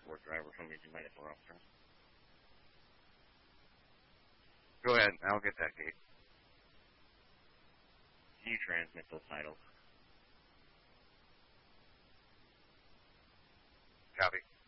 dashboard driver. For some reason, you might have to roster. Go ahead. I'll get that gate. You transmit those titles. Copy.